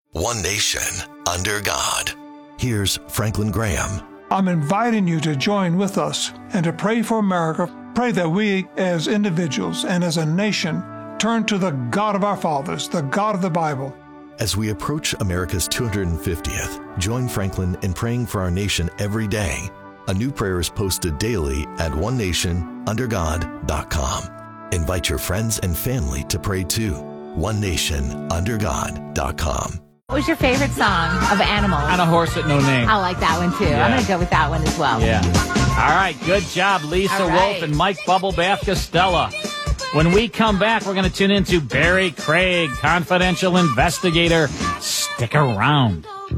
One nation, under God. Here's Franklin Graham. I'm inviting you to join with us and to pray for America. Pray that we as individuals and as a nation turn to the God of our fathers, the God of the Bible. As we approach America's 250th, join Franklin in praying for our nation every day. A new prayer is posted daily at onenationundergod.com. Invite your friends and family to pray too. onenationundergod.com. What was your favorite song of Animals? On a Horse with No Name. I like that one, too. Yeah. I'm going to go with that one as well. Yeah. All right. Good job, Lisa Wolf and Mike Bubblebath Costello. When we come back, we're going to tune into Barry Craig, confidential investigator. Stick around.